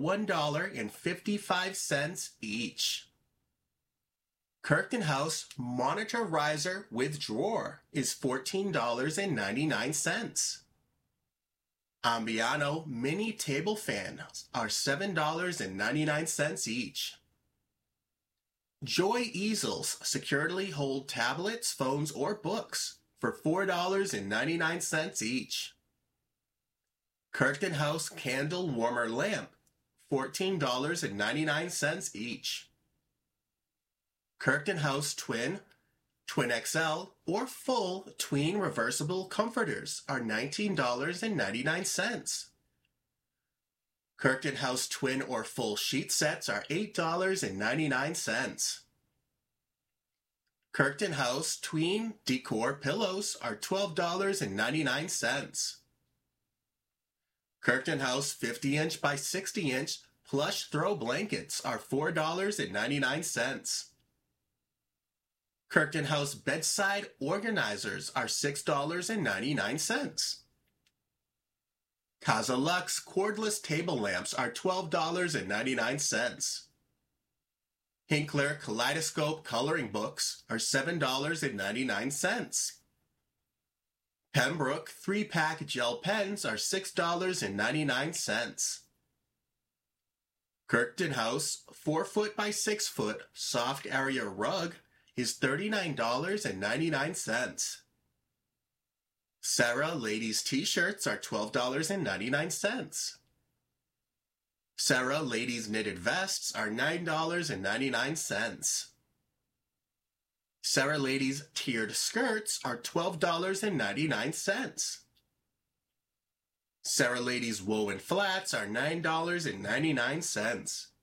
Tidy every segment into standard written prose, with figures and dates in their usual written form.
$1.55 each. Kirkton House Monitor Riser with Drawer is $14.99. Ambiano Mini Table Fans are $7.99 each. Joy Easels securely hold tablets, phones, or books for $4.99 each. Kirkton House Candle Warmer Lamp, $14.99 each. Kirkton House Twin XL, or full tween reversible comforters are $19.99. Kirkton House twin or full sheet sets are $8.99. Kirkton House tween decor pillows are $12.99. Kirkton House 50-inch by 60-inch plush throw blankets are $4.99. Kirkton House bedside organizers are $6.99. Casa Lux cordless table lamps are $12.99. Hinkler kaleidoscope coloring books are $7.99. Pembroke 3-pack gel pens are $6.99. Kirkton House 4-foot by 6-foot soft area rug is $39.99. Sarah ladies t-shirts are $12.99. Sarah ladies knitted vests are $9.99. Sarah ladies tiered skirts are $12.99. Sarah ladies woven flats are $9.99.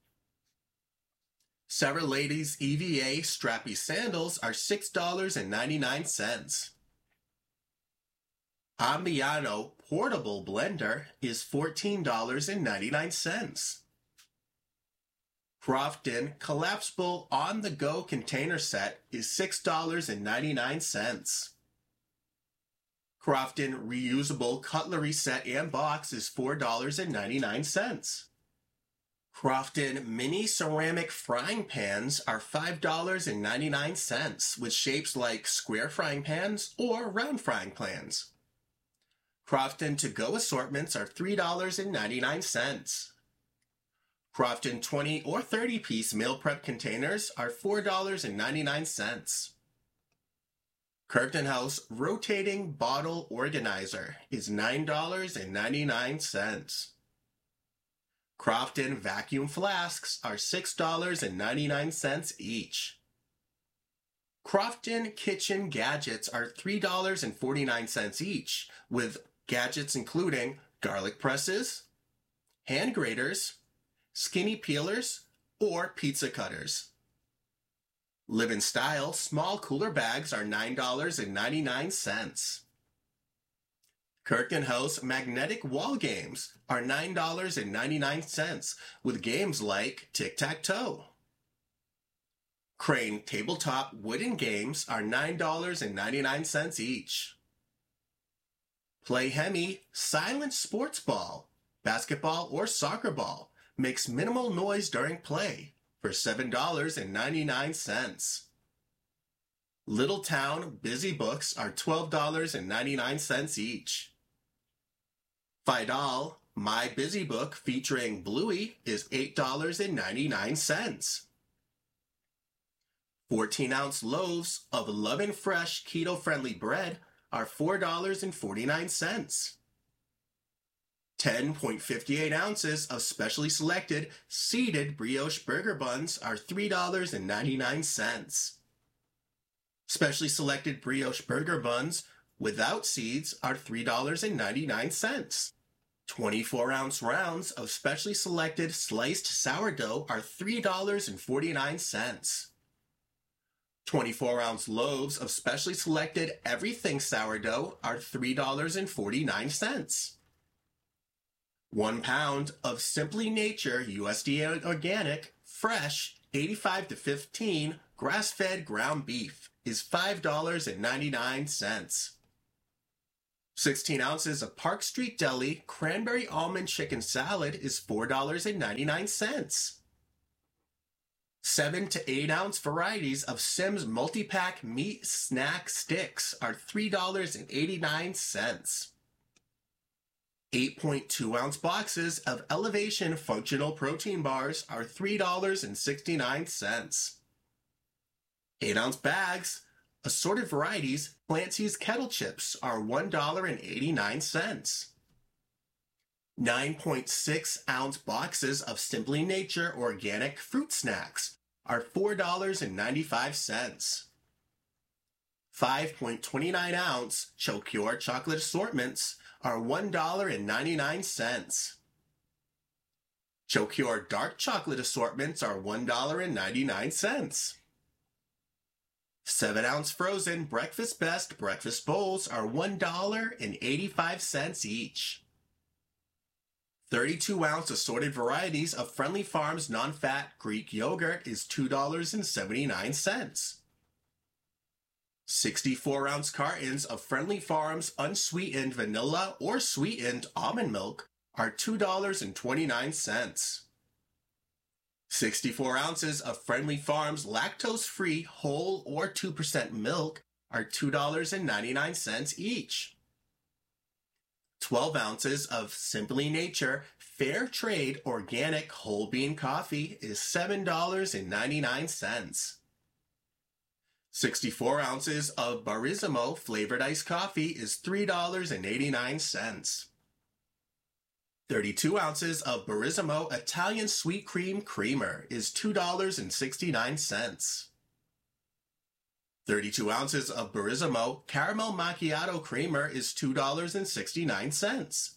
Sarah ladies EVA strappy sandals are $6.99. Ambiano portable blender is $14.99. Crofton collapsible on-the-go container set is $6.99. Crofton reusable cutlery set and box is $4.99. Crofton mini ceramic frying pans are $5.99 with shapes like square frying pans or round frying pans. Crofton to-go assortments are $3.99. Crofton 20 or 30-piece meal prep containers are $4.99. Kirkton House rotating bottle organizer is $9.99. Crofton vacuum flasks are $6.99 each. Crofton kitchen gadgets are $3.49 each, with gadgets including garlic presses, hand graters, skinny peelers, or pizza cutters. Live in Style small cooler bags are $9.99. Kirkton House magnetic wall games are $9.99 with games like tic-tac-toe. Crane tabletop wooden games are $9.99 each. Play Hemi silent sports ball, basketball or soccer ball makes minimal noise during play for $7.99. Little Town busy books are $12.99 each. Fidal My Busy Book featuring Bluey is $8.99. 14-ounce loaves of Love and Fresh keto-friendly bread are $4.49. 10.58 ounces of specially selected seeded brioche burger buns are $3.99. Specially selected brioche burger buns without seeds are $3.99. 24-ounce rounds of specially selected sliced sourdough are $3.49. 24-ounce loaves of specially selected everything sourdough are $3.49. 1 pound of Simply Nature USDA organic, fresh, 85 to 15 grass-fed ground beef is $5.99. 16 ounces of Park Street Deli Cranberry Almond Chicken Salad is $4.99. 7 to 8 ounce varieties of Simms Multi-Pack Meat Snack Sticks are $3.89. 8.2 ounce boxes of Elevation Functional Protein Bars are $3.69. 8 ounce bags, assorted varieties, Clancy's Kettle Chips are $1.89. 9.6 ounce boxes of Simply Nature Organic Fruit Snacks are $4.95. 5.29 ounce Chocure chocolate assortments are $1.99. Chocure dark chocolate assortments are $1.99. 7 ounce frozen Breakfast Best breakfast bowls are $1.85 each. 32 ounce assorted varieties of Friendly Farms non-fat Greek yogurt is $2.79. 64 ounce cartons of Friendly Farms unsweetened vanilla or sweetened almond milk are $2.29. 64 ounces of Friendly Farms lactose-free whole or 2% milk are $2.99 each. 12 ounces of Simply Nature Fair Trade Organic Whole Bean Coffee is $7.99. 64 ounces of Barisimo Flavored Iced Coffee is $3.89. 32 ounces of Barisimo Italian Sweet Cream Creamer is $2.69. 32 ounces of Barisimo Caramel Macchiato Creamer is $2.69.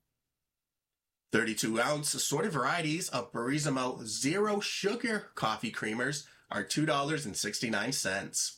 32 ounce assorted varieties of Barisimo Zero Sugar Coffee Creamers are $2.69.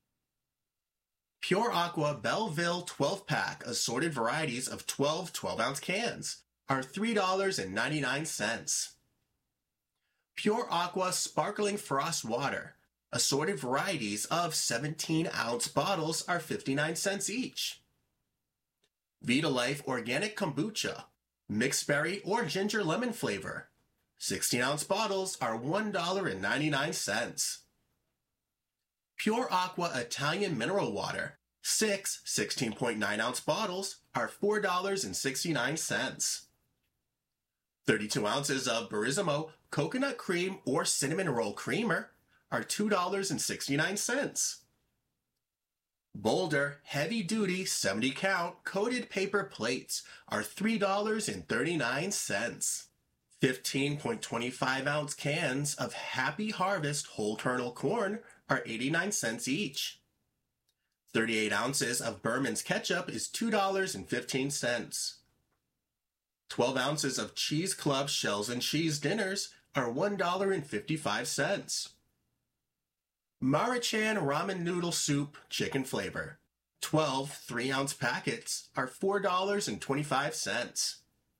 Pure Aqua Belleville 12-pack assorted varieties of 12 12-ounce cans are $3.99. Pure Aqua Sparkling Frost Water assorted varieties of 17-ounce bottles are 59 cents each. Vitalife Organic Kombucha, mixed berry or ginger lemon flavor, 16-ounce bottles are $1.99. Pure Aqua Italian Mineral Water, 6 16.9-ounce bottles are $4.69. 32 ounces of Barisimo Coconut Cream or Cinnamon Roll Creamer are $2.69. Boulder Heavy Duty 70 Count Coated Paper Plates are $3.39. 15.25 ounce cans of Happy Harvest Whole Kernel Corn are 89 cents each. 38 ounces of Berman's Ketchup is $2.15. 12 ounces of Cheese Club Shells and Cheese Dinners are $1.55. Maruchan Ramen Noodle Soup Chicken Flavor, 12 3-ounce packets are $4.25.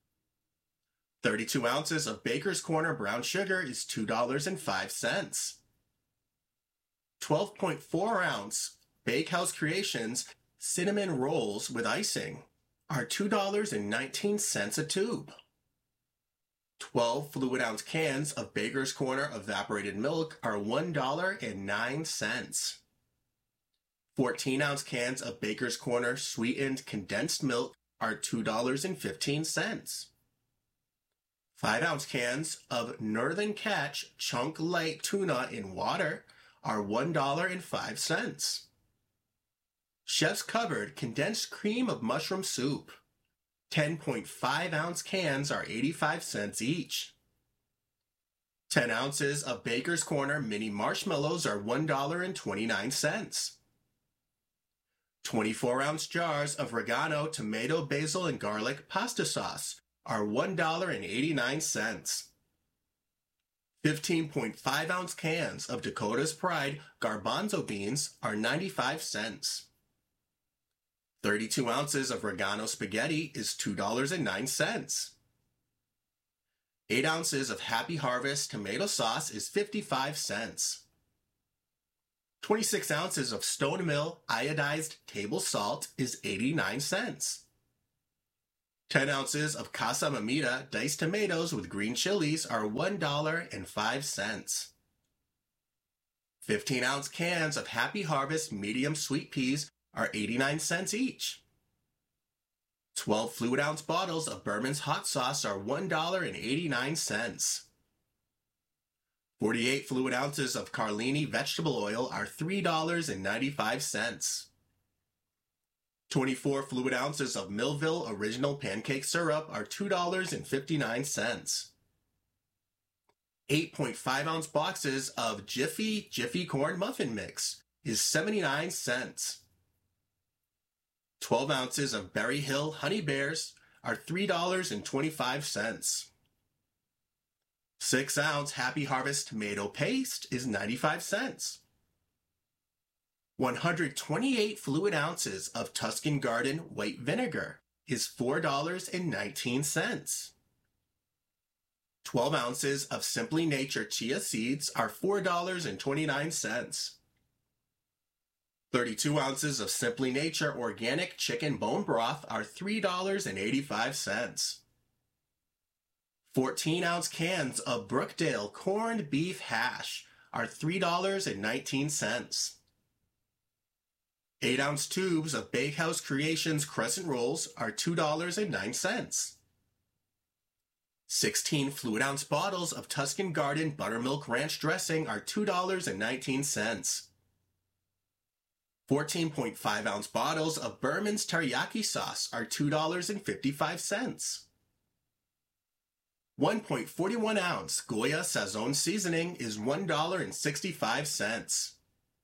32 ounces of Baker's Corner Brown Sugar is $2.05. 12.4 ounce Bakehouse Creations Cinnamon Rolls with Icing are $2.19 a tube. 12 fluid ounce cans of Baker's Corner evaporated milk are $1.09. 14 ounce cans of Baker's Corner sweetened condensed milk are $2.15. 5 ounce cans of Northern Catch Chunk Light Tuna in water are $1.05. Chef's Cupboard Condensed Cream of Mushroom Soup, 10.5 ounce cans are 85 cents each. 10 ounces of Baker's Corner mini marshmallows are $1.29. 24 ounce jars of Regano tomato, basil, and garlic pasta sauce are $1.89. 15.5 ounce cans of Dakota's Pride garbanzo beans are 95 cents. 32 ounces of Regano spaghetti is $2.09. 8 ounces of Happy Harvest tomato sauce is 55 cents. 26 ounces of Stone Mill iodized table salt is 89 cents. 10 ounces of Casa Mamita diced tomatoes with green chilies are $1.05. 15-ounce cans of Happy Harvest medium sweet peas are 89 cents each. 12 fluid-ounce bottles of Berman's hot sauce are $1.89. 48 fluid ounces of Carlini vegetable oil are $3.95. 24 fluid ounces of Millville Original Pancake Syrup are $2.59. 8.5 ounce boxes of Jiffy Corn Muffin Mix is 79 cents. 12 ounces of Berry Hill Honey Bears are $3.25. 6 ounce Happy Harvest tomato paste is 95 cents. 128 fluid ounces of Tuscan Garden white vinegar is $4.19. 12 ounces of Simply Nature chia seeds are $4.29. 32 ounces of Simply Nature organic chicken bone broth are $3.85. 14-ounce cans of Brookdale corned beef hash are $3.19. 8-ounce tubes of Bakehouse Creations crescent rolls are $2.09. 16 fluid-ounce bottles of Tuscan Garden buttermilk ranch dressing are $2.19. 14.5-ounce bottles of Berman's teriyaki sauce are $2.55. 1.41-ounce Goya Sazon seasoning is $1.65.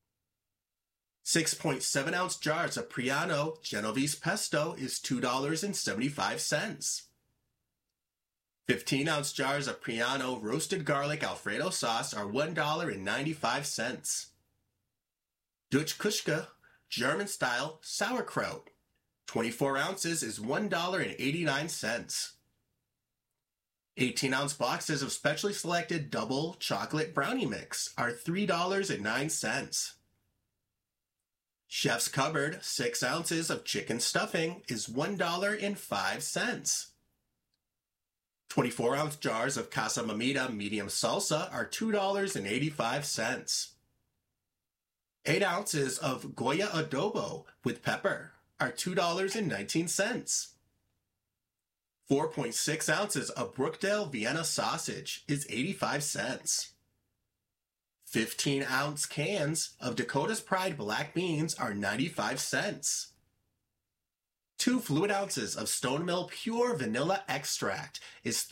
6.7-ounce jars of Priano Genovese pesto is $2.75. 15-ounce jars of Priano roasted garlic Alfredo sauce are $1.95. Dutch Kuschka German-style sauerkraut, 24 ounces is $1.89. 18-ounce boxes of specially selected double chocolate brownie mix are $3.09. Chef's Cupboard 6 ounces of chicken stuffing is $1.05. 24-ounce jars of Casa Mamita medium salsa are $2.85. 8 ounces of Goya adobo with pepper are $2.19. 4.6 ounces of Brookdale Vienna sausage is 85 cents. 15-ounce cans of Dakota's Pride black beans are 95 cents. 2 fluid ounces of Stone Mill pure vanilla extract is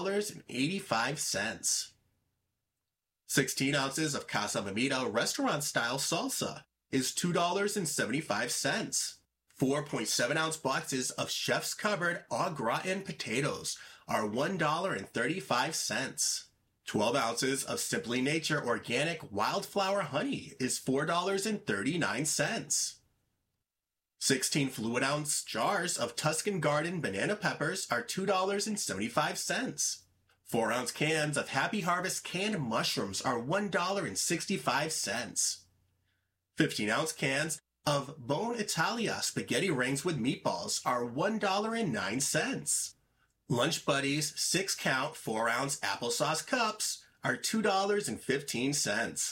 $3.85. 16 ounces of Casa Mamita restaurant-style salsa is $2.75. 4.7-ounce boxes of Chef's Cupboard au gratin potatoes are $1.35. 12 ounces of Simply Nature organic wildflower honey is $4.39. 16 fluid-ounce jars of Tuscan Garden banana peppers are $2.75. 4-ounce cans of Happy Harvest canned mushrooms are $1.65. 15-ounce cans of Bone Italia spaghetti rings with meatballs are $1.09. Lunch Buddies 6-count 4-ounce applesauce cups are $2.15.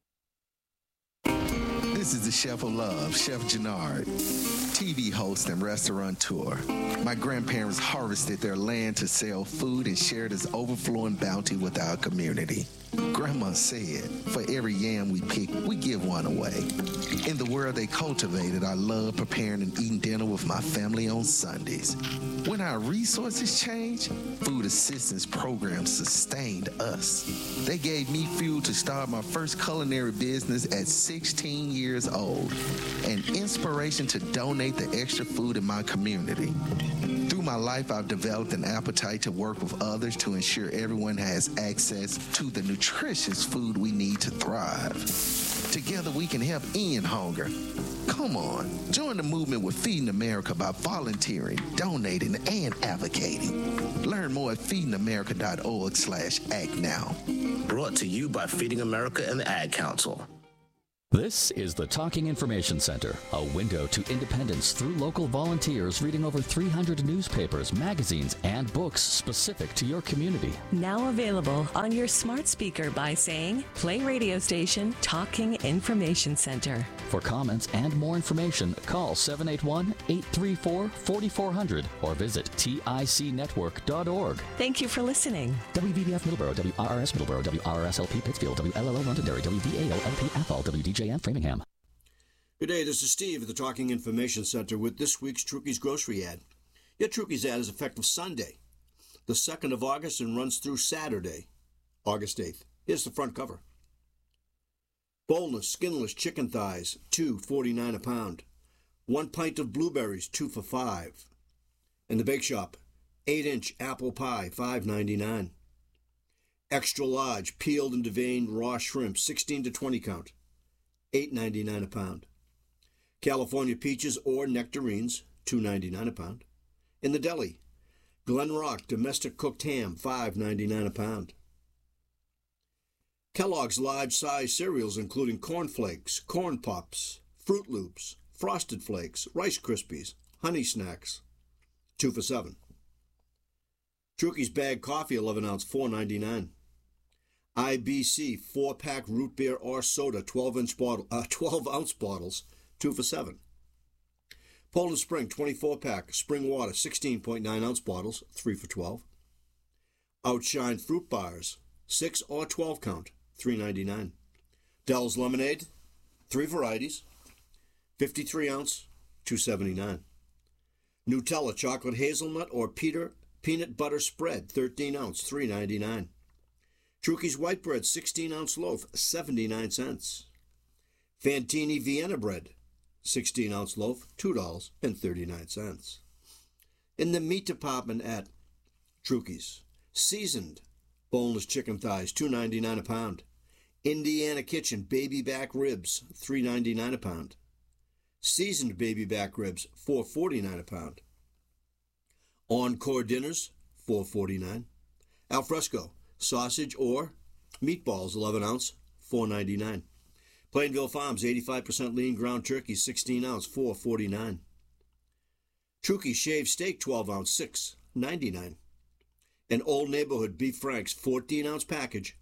This is the Chef of Love, Chef Jannard, TV host and restaurateur. My grandparents harvested their land to sell food and share this overflowing bounty with our community. Grandma said, for every yam we pick, we give one away. In the world they cultivated, I love preparing and eating dinner with my family on Sundays. When our resources changed, food assistance programs sustained us. They gave me fuel to start my first culinary business at 16 years old, and inspiration to donate the extra food in my community. Through my life, I've developed an appetite to work with others to ensure everyone has access to the nutritious food we need to thrive. Together, we can help end hunger. Come on, join the movement with Feeding America by volunteering, donating, and advocating. Learn more at feedingamerica.org/act now. Brought to you by Feeding America and the Ad Council. This is the Talking Information Center, a window to independence through local volunteers reading over 300 newspapers, magazines, and books specific to your community. Now available on your smart speaker by saying, play radio station Talking Information Center. For comments and more information, call 781-834-4400 or visit ticnetwork.org. Thank you for listening. WVBF Middleborough, WRRS Middleborough, WRSLP Pittsfield, WLLO Londonderry, WVAOLP Athol, WDJM Framingham. Good day, this is Steve at the Talking Information Center with this week's Trukey's Grocery ad. Your Trukey's ad is effective Sunday, the 2nd of August, and runs through Saturday, August 8th. Here's the front cover. Boneless, skinless chicken thighs, $2.49 a pound. 1 pint of blueberries, 2 for $5. In the bake shop, 8-inch apple pie, $5.99. Extra large, peeled and deveined raw shrimp, 16 to 20 count, $8.99 a pound. California peaches or nectarines, $2.99 a pound. In the deli, Glen Rock domestic cooked ham, $5.99 a pound. Kellogg's large-size cereals, including Corn Flakes, Corn Pops, Fruit Loops, Frosted Flakes, Rice Krispies, Honey Snacks, 2 for $7. Trukey's bag coffee, 11 ounce, $4.99. IBC 4-pack root beer or soda, 12 ounce bottles, 2 for $7. Poland Spring 24-pack spring water, 16.9 ounce bottles, 3 for $12. Outshine fruit bars, 6 or 12 count, $3.99. Dell's lemonade, 3 varieties, 53 ounce, $2.79. Nutella chocolate hazelnut or peanut butter spread, 13 ounce, $3.99. Trukey's white bread, 16 ounce loaf, 79 cents. Fantini Vienna bread, 16 ounce loaf, $2.39. In the meat department at Trukey's, seasoned boneless chicken thighs, $2.99 a pound. Indiana Kitchen baby back ribs, $3.99 a pound. Seasoned baby back ribs, $4.49 a pound. Encore dinners, $4.49. Alfresco sausage or meatballs, 11 ounce, $4.99. Plainville Farms 85% lean ground turkey, 16 ounce, $4.49. Trukey shaved steak, 12 ounce, $6.99. And Old Neighborhood Beef Franks 14 ounce package,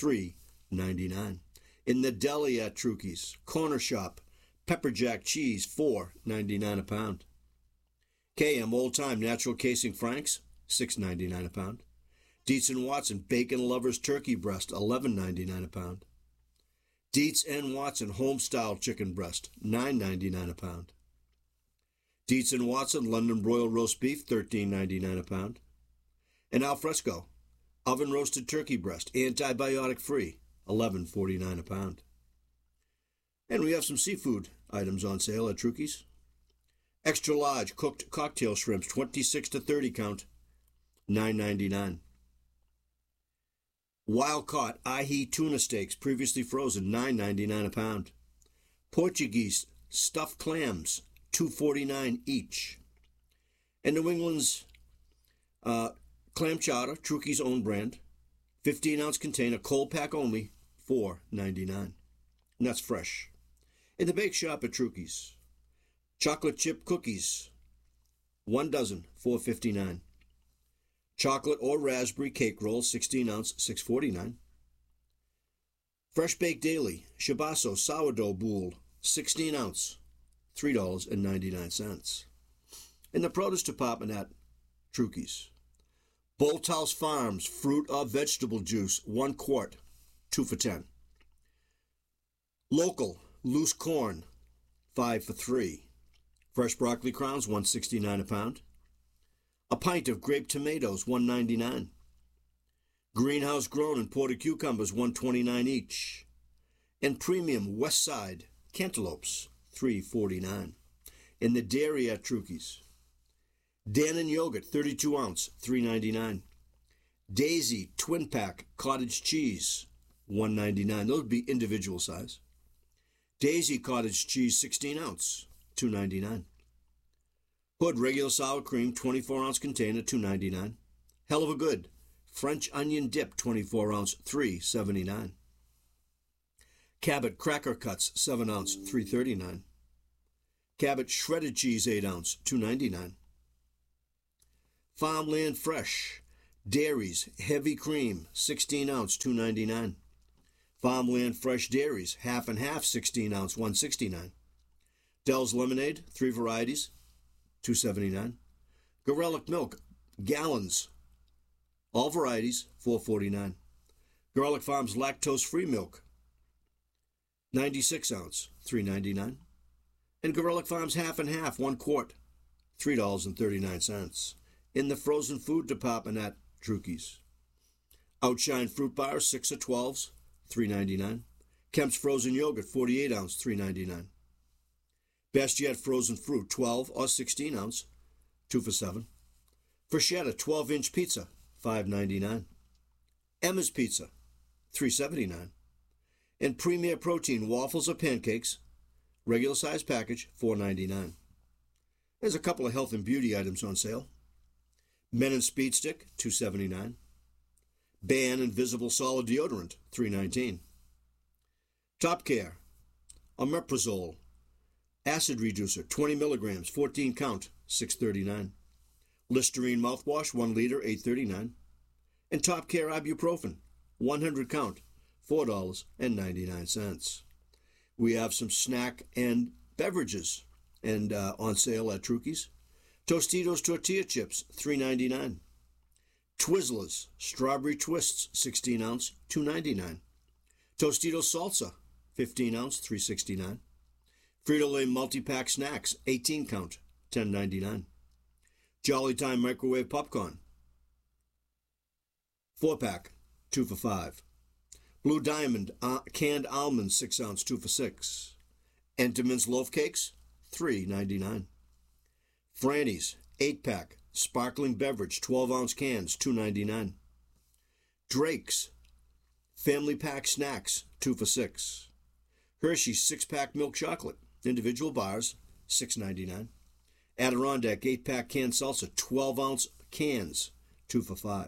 $3.99. In the deli at Trukey's, Corner Shop pepper jack cheese, $4.99 a pound. KM Old Time Natural Casing Franks, $6.99 a pound. Dietz & Watson Bacon Lovers Turkey Breast, $11.99 a pound. Dietz & Watson Home-Style Chicken Breast, $9.99 a pound. Dietz & Watson London Broiled Roast Beef, $13.99 a pound. And Alfresco Oven Roasted Turkey Breast, antibiotic free, $11.49 a pound. And we have some seafood items on sale at Trukey's. Extra large cooked cocktail shrimps, 26 to 30 count, $9.99. Wild caught ahi tuna steaks, previously frozen, $9.99 a pound. Portuguese stuffed clams, $2.49 each. And New England's clam chowder, Trukey's own brand, 15 ounce container, cold pack only, $4.99. And that's fresh. In the bake shop at Trukey's, chocolate chip cookies, 1 dozen, $4.59. Chocolate or raspberry cake rolls, 16 ounce, $6.49. Fresh Baked Daily Shibaso sourdough boule, 16 ounce, $3.99. In the produce department at Trukey's, Bolthouse Farms fruit or vegetable juice, 1 quart, 2 for $10. Local loose corn, 5 for $3. Fresh broccoli crowns, $1.69 a pound. A pint of grape tomatoes, $1.99. Greenhouse grown imported cucumbers, $1.29 each. And premium West Side cantaloupes, $3.49. In the dairy at Trukey's, Dannon yogurt, 32 ounce, $3.99. Daisy twin pack cottage cheese, $1.99. Those would be individual size. Daisy cottage cheese, 16 ounce, $2.99. Hood regular sour cream, 24 ounce container, $2.99. Hell of a good French onion dip, 24 ounce, $3.79. Cabot Cracker Cuts 7 ounce, $3.39. Cabot Shredded Cheese 8 ounce, $2.99. Farmland Fresh Dairies Heavy Cream 16 ounce, $2.99. Farmland Fresh Dairies half and half 16 ounce, $1.69. Dell's Lemonade 3 varieties, $2.79. Gorelick Milk gallons, all varieties, $4.49. Gorelick Farms Lactose Free Milk 96 ounce, $3.99. And Gorelick Farms half and half 1 quart, $3.39. In the frozen food department at Trukey's. Outshine Fruit Bar 6 of 12s, $3.99. Kemp's Frozen Yogurt 48 ounce, $3.99. Best Yet Frozen Fruit 12 or 16 ounce, 2 for $7. Freshetta 12-inch pizza, $5.99. Emma's Pizza, $3.79. And Premier Protein waffles or pancakes, regular size package, $4.99. There's a couple of health and beauty items on sale. Men and Speed Stick, $2.79. Ban Invisible Solid Deodorant, $3.19. Top Care, Omeprazole, Acid Reducer, 20 milligrams, 14 count, $6.39. Listerine Mouthwash, 1 liter, $8.39. And Top Care Ibuprofen, 100 count, $4.99. We have some snack and beverages and on sale at Trukey's. Tostitos Tortilla Chips, $3.99. Twizzlers Strawberry Twists, 16 ounce, $2.99. Tostitos Salsa, 15 ounce, $3.69. Frito-Lay Multi-Pack Snacks, 18 count, $10.99. Jolly Time Microwave Popcorn, 4-pack, 2 for $5. Blue Diamond Canned Almonds, 6 ounce, 2 for $6. Entenmann's Loaf Cakes, $3.99. Franny's 8-pack Sparkling Beverage 12-ounce cans, $2.99. Drake's Family Pack Snacks, 2 for $6. Hershey's 6-pack Milk Chocolate, individual bars, $6.99. Adirondack 8-pack canned salsa, 12-ounce cans, 2 for $5.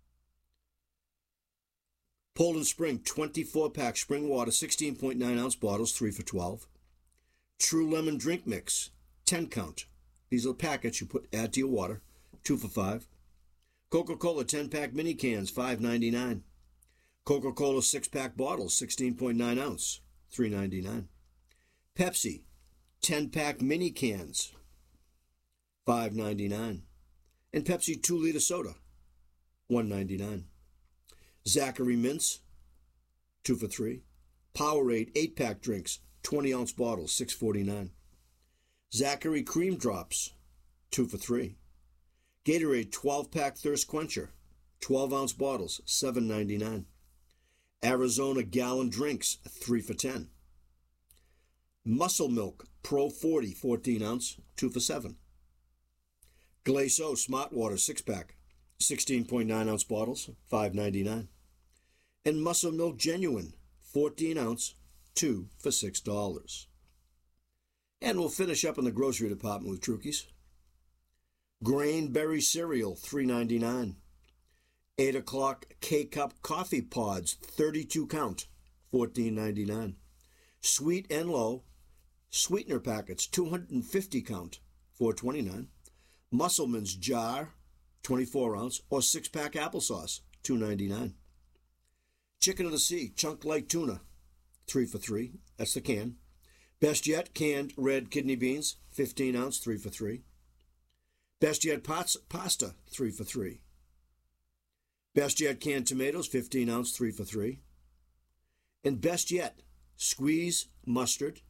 Poland Spring 24-pack spring water, 16.9-ounce bottles, 3 for $12. True Lemon Drink Mix, 10 count. These are packets you add to your water, 2 for $5. Coca-Cola 10-pack mini cans, $5.99. Coca-Cola 6-pack bottles, 16.9 ounce, $3.99. Pepsi 10-pack mini cans, $5.99. And Pepsi 2-liter soda, $1.99. Zachary Mints, 2 for $3. Powerade 8-pack drinks, 20-ounce bottles, $6.49. Zachary Cream Drops, 2 for $3. Gatorade 12-pack Thirst Quencher, 12-ounce bottles, $7.99. Arizona Gallon Drinks, 3 for $10. Muscle Milk Pro 40, 14-ounce, 2 for $7. Glaceau Smart Water 6-pack, 16.9-ounce bottles, $5.99. And Muscle Milk Genuine, 14-ounce, 2 for $6. And we'll finish up in the grocery department with Trukey's. Grainberry Cereal, $3.99. 8 o'clock K-Cup Coffee Pods, 32 count, $14.99. Sweet and Low Sweetener Packets, 250 count, $4.29. Musselman's Jar, 24 ounce, or 6-pack applesauce, $2.99. Chicken of the Sea Chunk Light Tuna, 3 for $3. That's the can. Best Yet Canned Red Kidney Beans, 15 ounce, 3 for $3. Best Yet Pasta, 3 for $3. Best Yet Canned Tomatoes, 15 ounce, 3 for $3. And Best Yet Squeeze Mustard,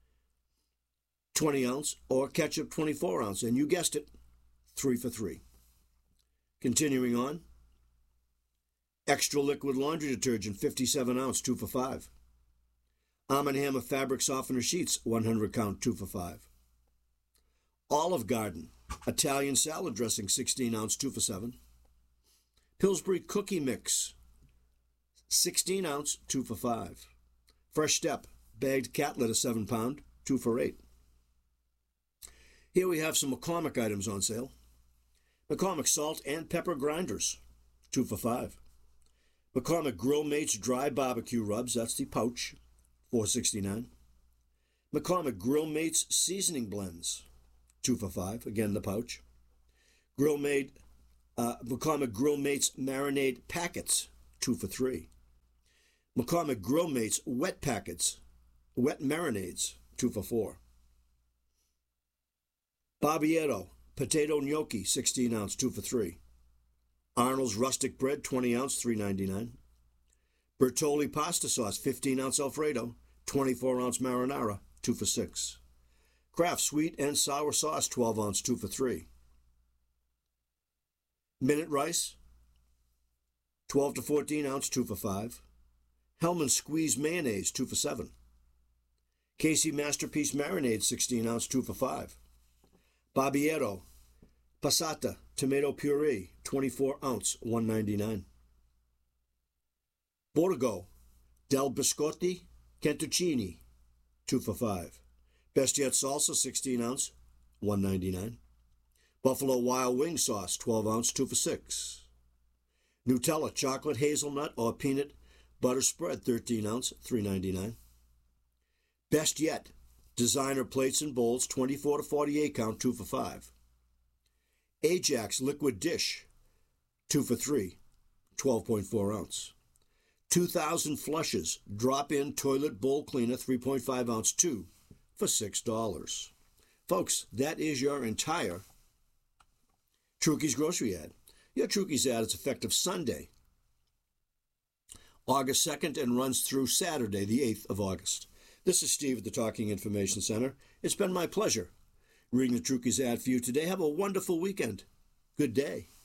20 ounce, or ketchup, 24 ounce. And you guessed it, 3 for $3. Continuing on, Extra Liquid Laundry Detergent, 57 ounce, 2 for $5. Arm & Hammer Fabric Softener Sheets, 100 count, 2 for $5. Olive Garden Italian Salad Dressing, 16 ounce, 2 for $7. Pillsbury Cookie Mix, 16 ounce, 2 for $5. Fresh Step Bagged Cat Litter, 7 pound, 2 for $8. Here we have some McCormick items on sale. McCormick Salt and Pepper Grinders, 2 for $5. McCormick Grill Mates Dry Barbecue Rubs, that's the pouch, $4.69. McCormick Grill Mates Seasoning Blends, 2 for $5, again the pouch. McCormick Grill Mates Marinade Packets, 2 for $3. McCormick Grill Mates Wet Packets, Wet Marinades, 2 for $4. Barbiero Potato Gnocchi, 16 ounce, 2 for $3. Arnold's Rustic Bread, 20 ounce, $3.99. Bertolli Pasta Sauce, 15 ounce Alfredo, 24 ounce marinara, 2 for $6. Kraft Sweet and Sour Sauce, 12 ounce, 2 for $3. Minute Rice, 12 to 14 ounce, 2 for $5. Hellman Squeeze Mayonnaise, 2 for $7. Casey Masterpiece Marinade, 16 ounce, 2 for $5. Barbiero Passata Tomato Puree, 24 ounce, $1.99. Borgo Del Biscotti Cantuccini, 2 for $5. Best Yet Salsa, 16 ounce, $1.99. Buffalo Wild Wing Sauce, 12 ounce, 2 for $6. Nutella Chocolate Hazelnut or Peanut Butter Spread, 13 ounce, $3.99. Best Yet Designer Plates and Bowls, 24 to 48 count, 2 for $5. Ajax Liquid Dish, 2 for $3, 12.4 ounce. 2,000 Flushes Drop-In Toilet Bowl Cleaner, 3.5 ounce, 2 for $6. Folks, that is your entire Trukey's Grocery ad. Your Trukey's ad is effective Sunday, August 2nd, and runs through Saturday, the 8th of August. This is Steve at the Talking Information Center. It's been my pleasure reading the Trukey's ad for you today. Have a wonderful weekend. Good day.